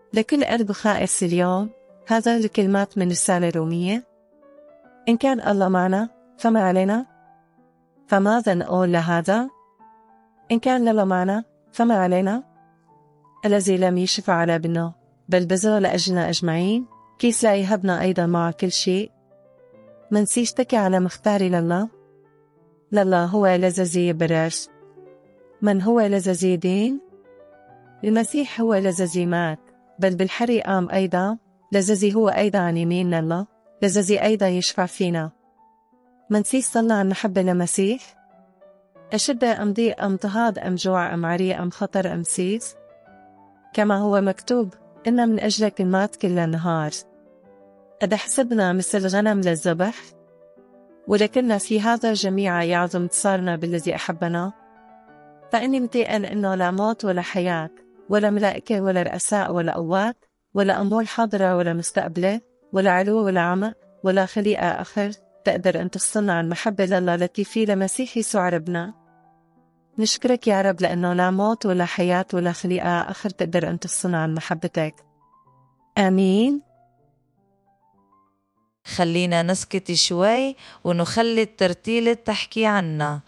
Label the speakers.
Speaker 1: لكل قلب خائس اليوم. هذا الكلمات من رسالة رومية. إن كان الله معنا فما علينا، فماذا نقول لهذا؟ إن كان الله معنا فما علينا. الذي لم يشفع على ابنه بل بذل لأجلنا أجمعين، كيس لا يهبنا أيضا مع كل شيء. منسيش تكي على مختاري لله هو الذي يبرر. من هو الذي يدين؟ المسيح هو الذي مات، بل بالحري قام أيضا، الذي هو أيضا عن يمين الله، الذي أيضا يشفع فينا. منسيش صلى عن محبة لمسيح؟ أشدة أم ضيق أم اضطهاد أم جوع أم عري أم خطر أم سيف؟ كما هو مكتوب: إن من أجلك مات كل النهار. قد حسبنا مثل غنم للذبح، ولكننا في هذا الجميع يعظم انتصارنا بالذي أحبنا. فإني متيقن إنه لا موت ولا حياة ولا ملائكة ولا رؤساء ولا قوات ولا أمور حاضرة ولا مستقبلة ولا علو ولا عمق ولا خليقة آخر تقدر أن تفصلنا عن محبة لله التي في لمسيح يسوع ربنا. نشكرك يا رب لأنه لا موت ولا حياة ولا خليقة آخر تقدر أن تفصلنا عن محبتك. آمين.
Speaker 2: خلينا نسكت شوي ونخلي الترتيلة تحكي عنا.